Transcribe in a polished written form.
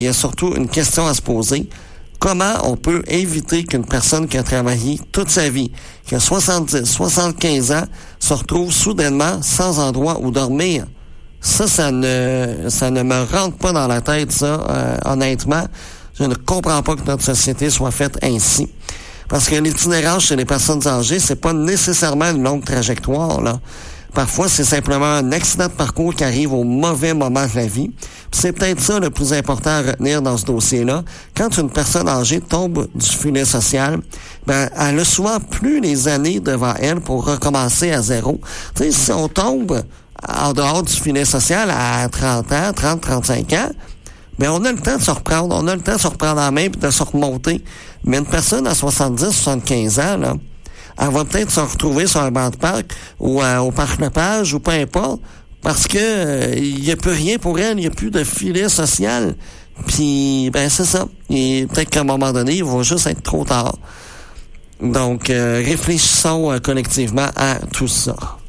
Il y a surtout une question à se poser. Comment on peut éviter qu'une personne qui a travaillé toute sa vie, qui a 70, 75 ans, se retrouve soudainement sans endroit où dormir? Ça ne me rentre pas dans la tête, ça, honnêtement. Je ne comprends pas que notre société soit faite ainsi. Parce que l'itinérance chez les personnes âgées, c'est pas nécessairement une longue trajectoire, là. Parfois, c'est simplement un accident de parcours qui arrive au mauvais moment de la vie. Puis c'est peut-être ça le plus important à retenir dans ce dossier-là. Quand une personne âgée tombe du filet social, ben, elle a souvent plus les années devant elle pour recommencer à zéro. Tu sais, si on tombe en dehors du filet social à 30 ans, 35 ans, ben, on a le temps de se reprendre. On a le temps de se reprendre en main et de se remonter. Mais une personne à 70, 75 ans, là, elle va peut-être se retrouver sur un banc de parc ou au parc Lepage ou peu importe, parce que il y a plus rien pour elle, il y a plus de filet social. Puis ben c'est ça. Et peut-être qu'à un moment donné, il va juste être trop tard. Donc réfléchissons collectivement à tout ça.